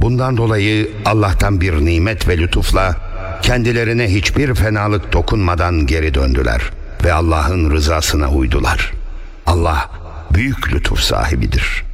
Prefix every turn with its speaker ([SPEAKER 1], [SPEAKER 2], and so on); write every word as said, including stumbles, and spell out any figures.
[SPEAKER 1] Bundan dolayı Allah'tan bir nimet ve lütufla kendilerine hiçbir fenalık dokunmadan geri döndüler ve Allah'ın rızasına uydular. Allah büyük lütuf sahibidir.